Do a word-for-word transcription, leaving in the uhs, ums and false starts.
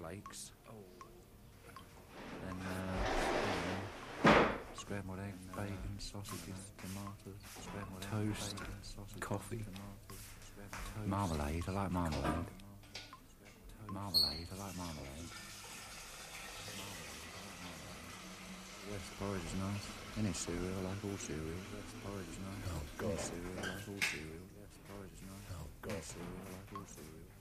flakes. Then uh, scrambled egg, bacon, sausages, tomatoes, scrambled toast, egg, bacon, sausages, coffee, tomatoes, marmalade. I like marmalade. Marmalade. I like marmalade. West porridge is nice. Any cereal, I like all cereal. West porridge is nice. Oh God. Any cereal, I like all cereal. West porridge is nice. Oh God. Any cereal, I like all cereal.